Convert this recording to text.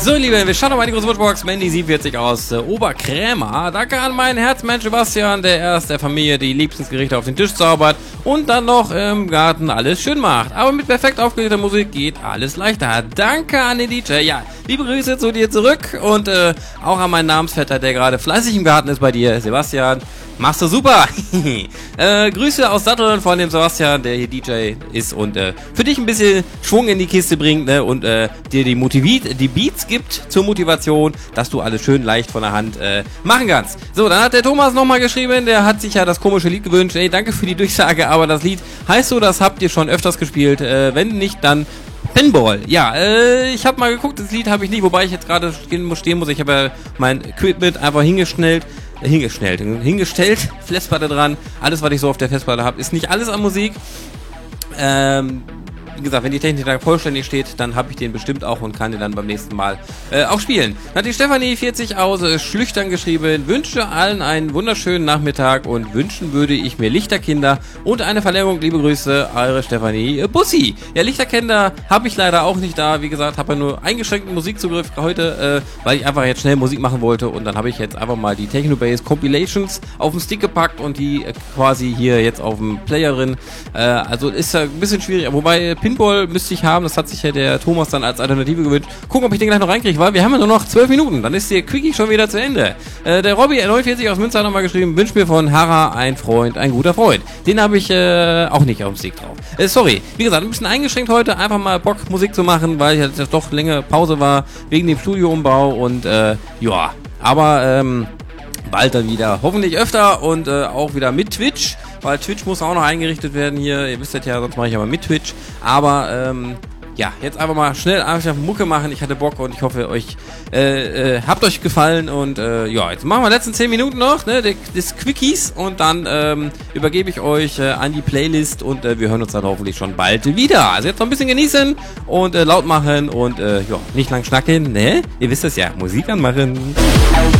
So, liebe, wir schauen mal die große Wunschbox. Mandy 47 aus Oberkrämer. Danke an meinen Herzmensch Sebastian, der erst der Familie die Lieblingsgerichte auf den Tisch zaubert und dann noch im Garten alles schön macht. Aber mit perfekt aufgelegter Musik geht alles leichter. Danke an den DJ. Ja, liebe Grüße zu dir zurück und auch an meinen Namensvetter, der gerade fleißig im Garten ist bei dir, Sebastian. Machst du super. Grüße aus Satteln von dem Sebastian, der hier DJ ist und für dich ein bisschen Schwung in die Kiste bringt, ne, und dir die Beats gibt zur Motivation, dass du alles schön leicht von der Hand machen kannst. So, dann hat der Thomas nochmal geschrieben, der hat sich ja das komische Lied gewünscht. Ey, danke für die Durchsage, aber das Lied heißt so, das habt ihr schon öfters gespielt. Wenn nicht, dann Pinball. Ja, ich habe mal geguckt, das Lied habe ich nicht, wobei ich jetzt gerade stehen muss. Ich habe ja mein Equipment einfach hingestellt, Festplatte dran. Alles, was ich so auf der Festplatte habe, ist nicht alles an Musik. Wie gesagt, wenn die Technik da vollständig steht, dann habe ich den bestimmt auch und kann den dann beim nächsten Mal auch spielen. Dann hat die Stefanie 40 aus Schlüchtern geschrieben, wünsche allen einen wunderschönen Nachmittag und wünschen würde ich mir Lichterkinder und eine Verlängerung. Liebe Grüße, eure Stefanie Bussi. Ja, Lichterkinder habe ich leider auch nicht da. Wie gesagt, habe ja nur eingeschränkten Musikzugriff heute, weil ich einfach jetzt schnell Musik machen wollte und dann habe ich jetzt einfach mal die Technobase Compilations auf den Stick gepackt und die quasi hier jetzt auf dem Player drin. Also ist ja ein bisschen schwierig, wobei Pinball müsste ich haben, das hat sich ja der Thomas dann als Alternative gewünscht. Gucken, ob ich den gleich noch reinkriege, weil wir haben ja nur noch 12 Minuten, dann ist der Quickie schon wieder zu Ende. Der Robby 49 aus Münster hat nochmal geschrieben, wünscht mir von Hara ein Freund, ein guter Freund. Den habe ich auch nicht auf dem Stick drauf. Sorry, wie gesagt, ein bisschen eingeschränkt heute, einfach mal Bock Musik zu machen, weil ich jetzt doch länger Pause war, wegen dem Studioumbau und ja, aber bald dann wieder, hoffentlich öfter und auch wieder mit Twitch, weil Twitch muss auch noch eingerichtet werden hier, ihr wisst ja, sonst mache ich aber mit Twitch, aber ja, jetzt einfach mal schnell einfach Mucke machen, ich hatte Bock und ich hoffe, euch habt euch gefallen und ja, jetzt machen wir die letzten 10 Minuten noch, ne, des Quickies und dann übergebe ich euch an die Playlist und wir hören uns dann hoffentlich schon bald wieder. Also jetzt noch ein bisschen genießen und laut machen und ja, nicht lang schnacken, ne, ihr wisst es ja, Musik anmachen.